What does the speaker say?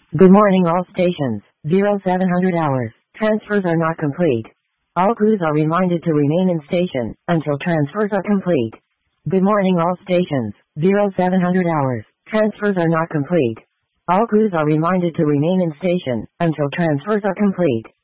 Good morning all stations, 0700 hours. Transfers are not complete. All crews are reminded to remain in station until transfers are complete. Good morning all stations, 0700 hours. Transfers are not complete. All crews are reminded to remain in station until transfers are complete.